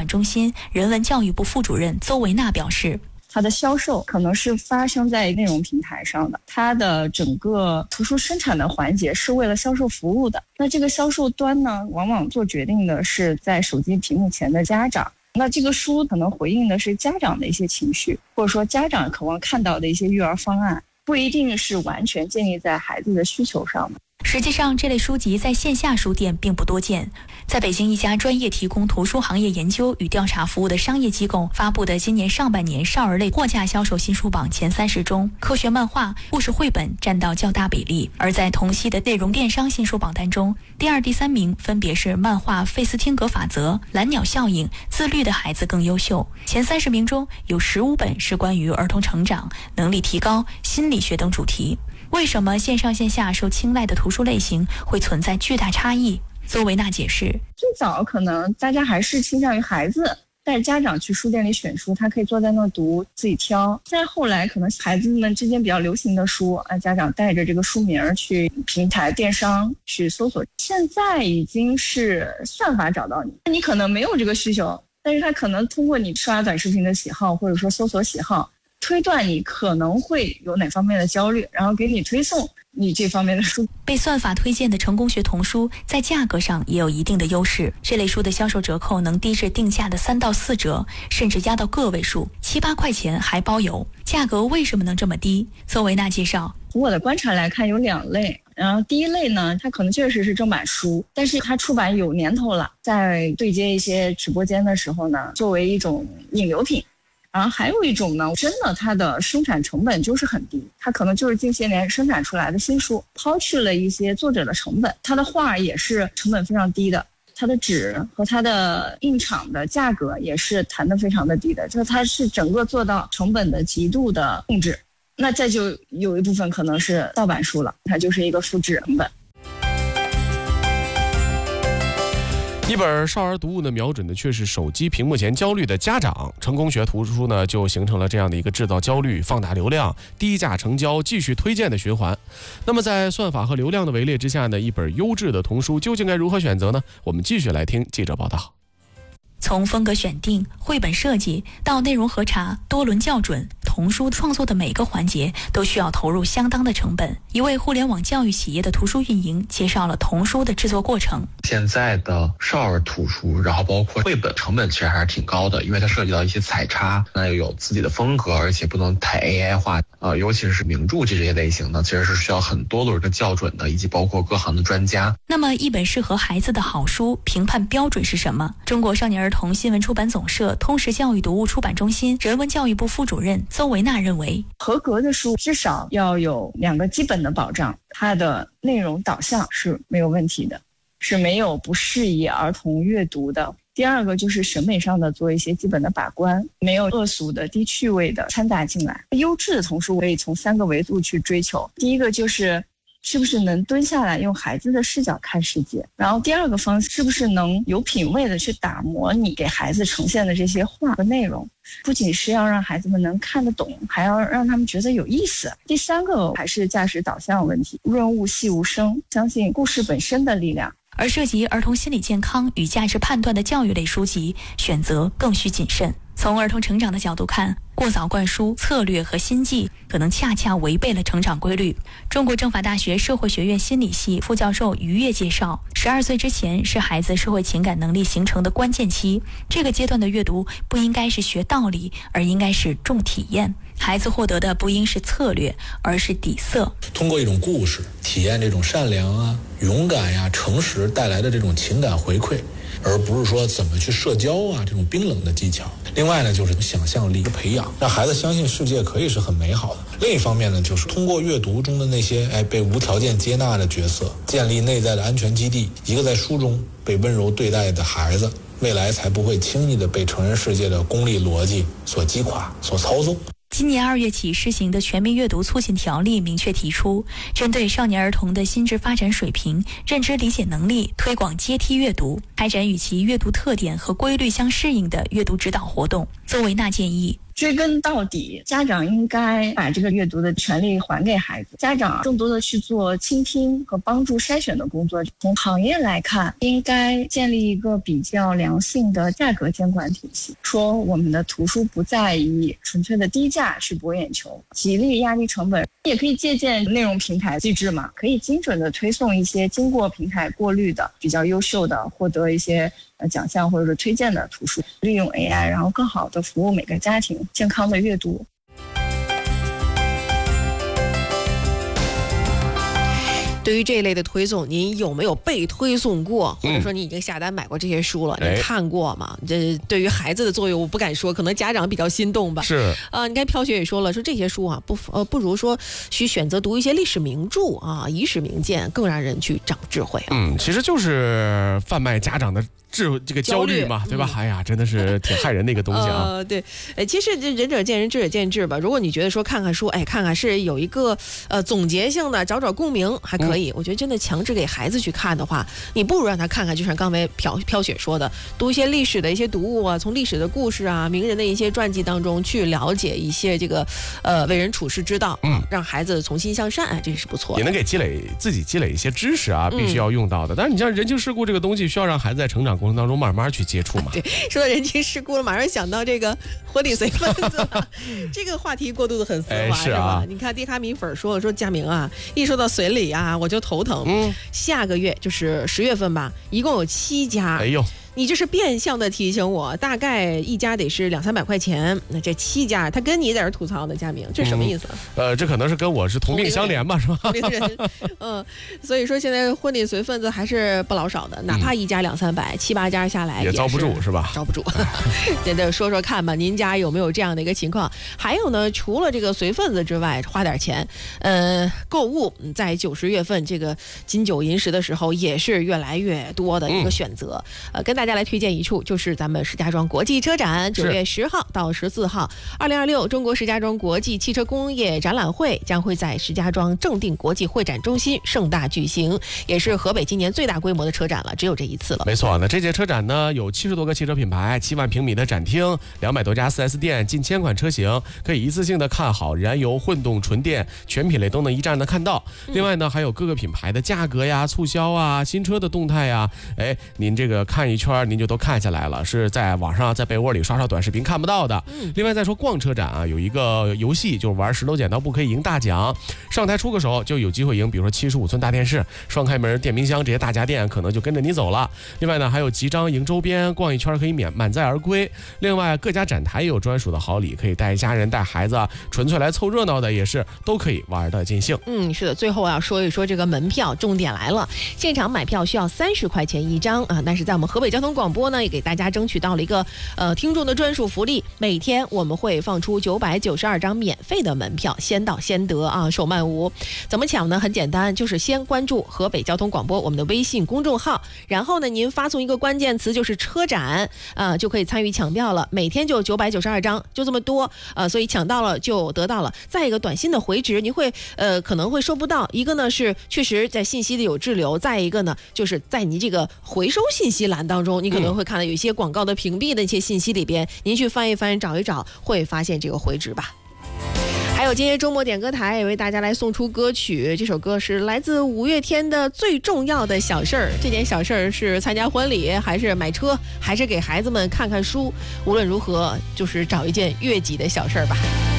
版中心人文教育部副主任邹维娜表示， 它的销售可能是发生在内容平台上的，它的整个图书生产的环节是为了销售服务的。那这个销售端呢，往往做决定的是在手机屏幕前的家长。那这个书可能回应的是家长的一些情绪，或者说家长渴望看到的一些育儿方案，不一定是完全建立在孩子的需求上的。 实际上，这类书籍在线下书店并不多见。在北京一家专业提供图书行业研究与调查服务的商业机构发布的今年上半年少儿类货架销售新书榜前30中，科学漫画、故事绘本占到较大比例。而在同期的内容电商新书榜单中，第2、第3名分别是漫画《费斯汀格法则》、蓝鸟效应、自律的孩子更优秀。前30名中有15本是关于儿童成长、能力提高、心理学等主题。为什么线上线下受青睐的图书类型会存在巨大差异？邹维娜解释， 最早可能大家还是倾向于孩子带着家长去书店里选书，他可以坐在那读自己挑。再后来可能孩子们之间比较流行的书，家长带着这个书名去平台电商去搜索。现在已经是算法找到你，你可能没有这个需求，但是他可能通过你刷短视频的喜好或者说搜索喜好，推断你可能会有哪方面的焦虑，然后给你推送你这方面的书。 被算法推荐的成功学童书在价格上也有一定的优势，这类书的销售折扣能低至定价的3到4折，甚至压到个位数，7、8块钱还包邮。价格为什么能这么低？邹维娜介绍， 从我的观察来看有2类。然后第一类呢，它可能确实是正版书，但是它出版有年头了，在对接一些直播间的时候呢，作为一种引流品。然后还有一种呢，真的它的生产成本就是很低，它可能就是近些年生产出来的新书，抛去了一些作者的成本，它的画也是成本非常低的，它的纸和它的印厂的价格也是谈得非常的低的，就是它是整个做到成本的极度的控制。那再就有一部分可能是盗版书了，它就是一个复制成本。 一本少儿读物呢，瞄准的却是手机屏幕前焦虑的家长。成功学图书呢，就形成了这样的一个制造焦虑、放大流量、低价成交、继续推荐的循环。那么在算法和流量的围猎之下呢，一本优质的童书究竟该如何选择呢？我们继续来听记者报道。 从风格选定、绘本设计到内容核查、多轮校准，童书创作的每个环节都需要投入相当的成本。一位互联网教育企业的图书运营介绍了童书的制作过程。 现在的少儿图书，然后包括绘本，成本其实还是挺高的，因为它涉及到一些彩插，那有自己的风格，而且不能太 AI 化。尤其是名著这些类型呢，其实是需要很多轮的校准的，以及包括各行的专家。 那么一本适合孩子的好书评判标准是什么？中国少年儿童新闻出版总社通识教育读物出版中心人文教育部副主任邹维娜认为， 合格的书至少要有2个基本的保障，它的内容导向是没有问题的，是没有不适宜儿童阅读的。第2个就是审美上的做一些基本的把关，没有恶俗的、低趣味的掺杂进来。优质的童书可以从3个维度去追求。第一个就是是不是能蹲下来用孩子的视角看世界，然后第2个方式是不是能有品位的去打磨你给孩子呈现的这些话和内容，不仅是要让孩子们能看得懂，还要让他们觉得有意思。第3个还是价值导向问题，润物细无声，相信故事本身的力量。 而涉及儿童心理健康与价值判断的教育类书籍，选择更需谨慎。从儿童成长的角度看，过早灌输策略和心计，可能恰恰违背了成长规律。中国政法大学社会学院心理系副教授于越介绍，12岁之前是孩子社会情感能力形成的关键期，这个阶段的阅读不应该是学道理，而应该是重体验。孩子获得的不应是策略，而是底色。 通过一种故事体验这种善良啊、勇敢呀、诚实带来的这种情感回馈，而不是说怎么去社交啊这种冰冷的技巧。另外呢，就是想象力的培养，让孩子相信世界可以是很美好的。另一方面呢，就是通过阅读中的那些被无条件接纳的角色，建立内在的安全基地。一个在书中被温柔对待的孩子，未来才不会轻易的被成人世界的功利逻辑所击垮、所操纵。 今年2月起施行的全民阅读促进条例明确提出，针对少年儿童的心智发展水平、认知理解能力，推广阶梯阅读，开展与其阅读特点和规律相适应的阅读指导活动。邹维娜建议， 追根到底，家长应该把这个阅读的权利还给孩子，家长更多的去做倾听和帮助筛选的工作。从行业来看，应该建立一个比较良性的价格监管体系，说我们的图书不再以纯粹的低价去博眼球，极力压低成本，也可以借鉴内容平台机制嘛，可以精准的推送一些经过平台过滤的比较优秀的，获得一些奖项或者是推荐的图书，利用 AI 然后更好的服务每个家庭健康的阅读。 对于这一类的推送，您有没有被推送过？或者说你已经下单买过这些书了，你看过吗？这对于孩子的作用我不敢说，可能家长比较心动吧。 是你看飘雪也说了，说这些书啊，不如说去选择读一些历史名著啊，遗史名鉴更让人去长智慧啊。 其实就是贩卖家长的这个焦虑嘛，对吧？哎呀，真的是挺害人的一个东西啊。 对，其实仁者见仁，智者见智吧。如果你觉得说看看书，看看是有一个总结性的，找共鸣还可以。我觉得真的强制给孩子去看的话，你不如让他看看，就像刚才飘雪说的，读一些历史的一些读物啊，从历史的故事啊、名人的一些传记当中去了解一些这个为人处世之道，让孩子从心向善，这是不错的， 也能给自己积累一些知识啊，必须要用到的。但是你像人情世故这个东西，需要让孩子在成长过程当中慢慢去接触嘛。 对，说到人情世故了，马上想到这个活顶随份子这个话题过渡的很丝滑，是吧？你看迪卡米粉说了，说佳明啊，一说到随礼啊，我就头疼。下个月就是10月份吧，一共有7家。哎呦，你这是变相的提醒我，大概一家得是200-300块钱，那这7家他跟你在这吐槽呢，佳明，这什么意思？ 这可能是跟我是同病相怜吧，是吧？ 同龄人，所以说现在婚礼随份子还是不老少的，哪怕一家200-300，7-8家下来也遭不住，是吧？ 遭不住，这得说说看吧，您家有没有这样的一个情况？还有呢，除了这个随份子之外，花点钱，购物在90月份这个金九银十的时候，也是越来越多的一个选择。跟大家来推荐一处，就是咱们石家庄国际车展，9月10号到14号，2026中国石家庄国际汽车工业展览会将会在石家庄正定国际会展中心盛大举行，也是河北今年最大规模的车展了，只有这一次了。 没错，那这届车展呢，有70多个汽车品牌，7万平米的展厅，200多家4S店，近1000款车型，可以一次性的看好燃油、混动、纯电全品类都能一站的看到。另外呢，还有各个品牌的价格呀、促销啊、新车的动态呀，您这个看一圈您就都看下来了，是在网上在被窝里刷短视频看不到的。另外再说逛车展啊，有一个游戏，就是玩石头剪刀布可以赢大奖，上台出个手就有机会赢，比如说75寸大电视、双开门电冰箱，这些大家电可能就跟着你走了。另外呢，还有集章赢周边，逛一圈可以满载而归。另外各家展台也有专属的好礼，可以带家人带孩子，纯粹来凑热闹的也是都可以玩得尽兴。 是的，最后要说一说这个门票，重点来了，现场买票需要30块钱一张啊，但是在我们河北交通广播呢，也给大家争取到了一个听众的专属福利，每天我们会放出992张免费的门票，先到先得啊，手慢无。怎么抢呢？很简单，就是先关注河北交通广播我们的微信公众号，然后呢您发送一个关键词就是车展就可以参与抢票了，每天就992张，就这么多所以抢到了就得到了。再一个短信的回执您会可能会收不到，一个呢是确实在信息里有滞留，再一个呢就是在你这个回收信息栏当中，你可能会看到有一些广告的屏蔽的一些信息里边，您去翻一翻找一找，会发现这个回执吧。还有今天周末点歌台也为大家来送出歌曲，这首歌是来自5月天的最重要的小事儿。这件小事儿是参加婚礼，还是买车，还是给孩子们看看书，无论如何就是找一件悦己的小事儿吧。